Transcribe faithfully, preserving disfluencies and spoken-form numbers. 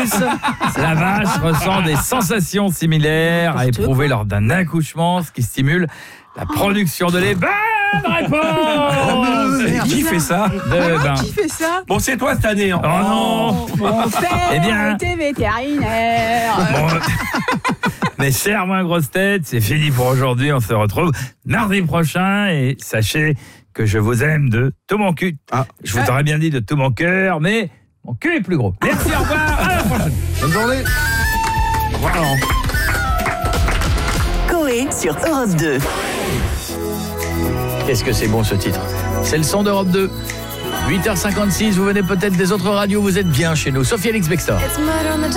réponse. La vache ressent des sensations similaires à éprouver lors d'un accouchement, ce qui stimule la production de lait. Bonne réponse. Qui fait ça de, ben, Qui fait ça? Bon, c'est toi cette année. Hein. Oh non. Mon père Eh bien- était vétérinaire. Bon, mes chers moins grosses têtes, c'est fini pour aujourd'hui. On se retrouve mardi prochain et sachez que je vous aime de tout mon cul. Ah. Je vous aurais bien dit de tout mon cœur, mais mon cul est plus gros. Merci, au revoir, à la prochaine. Bonne journée. Voilà. Coé sur Europe deux. Qu'est-ce que c'est bon ce titre? C'est le son d'Europe deux. huit heures cinquante-six, vous venez peut-être des autres radios, vous êtes bien chez nous. Sophie Alix Bextor. It's murder on the